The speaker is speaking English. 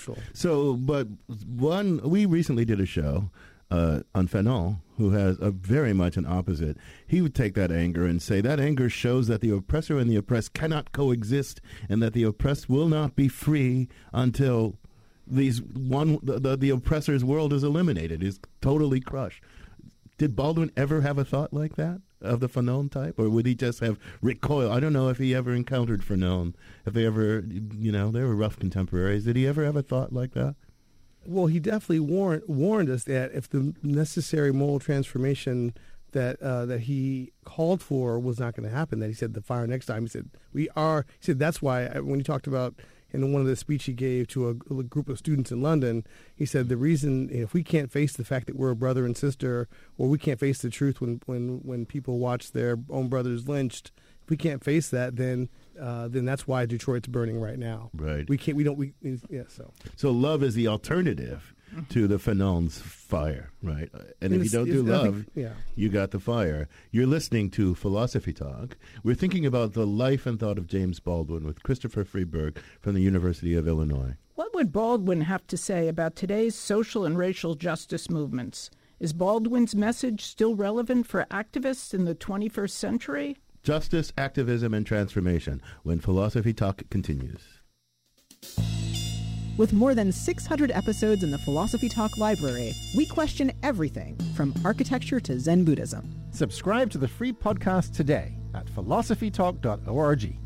controversial. So, but we recently did a show on Fanon, who has a very much an opposite. He would take that anger and say that anger shows that the oppressor and the oppressed cannot coexist, and that the oppressed will not be free until the oppressor's world is eliminated, is totally crushed. Did Baldwin ever have a thought like that, of the Fanon type, or would he just have recoil? I don't know if he ever encountered Fanon. If they ever, they were rough contemporaries. Did he ever have a thought like that? Well, he definitely warned us that if the necessary moral transformation that he called for was not going to happen, that he said the fire next time. He said that's why when he talked about in one of the speech he gave to a group of students in London, he said the reason, if we can't face the fact that we're a brother and sister, or we can't face the truth when people watch their own brothers lynched, if we can't face that, then that's why Detroit's burning right now. Right. So love is the alternative to the Fanon's fire, right? And if you don't do love, you got the fire. You're listening to Philosophy Talk. We're thinking about the life and thought of James Baldwin with Christopher Freeberg from the University of Illinois. What would Baldwin have to say about today's social and racial justice movements? Is Baldwin's message still relevant for activists in the 21st century? Justice, activism, and transformation, when Philosophy Talk continues. With more than 600 episodes in the Philosophy Talk library, we question everything from architecture to Zen Buddhism. Subscribe to the free podcast today at philosophytalk.org.